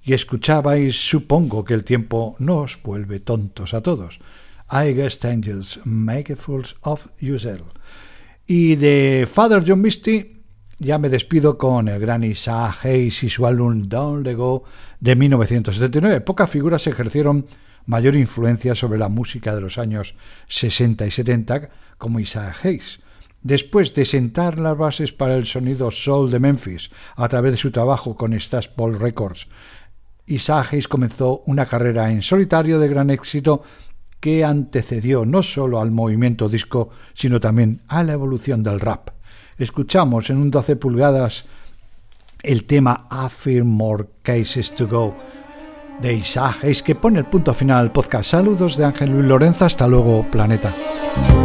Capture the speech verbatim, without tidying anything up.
y escuchabais Supongo que el tiempo nos vuelve tontos a todos. I guess angels make fools of yourself. Y de Father John Misty ya me despido con el gran Isaac Hayes y su álbum Don't Let Go de mil novecientos setenta y nueve. Pocas figuras ejercieron mayor influencia sobre la música de los años sesenta y setenta como Isaac Hayes. Después de sentar las bases para el sonido soul de Memphis a través de su trabajo con Stax Paul Records, Isaac Hayes comenzó una carrera en solitario de gran éxito que antecedió no solo al movimiento disco, sino también a la evolución del rap. Escuchamos en un doce pulgadas el tema I Fear More Cases to Go de Isaac Hayes, que pone el punto final al podcast. Saludos de Ángel Luis Lorenzo, hasta luego, Planeta.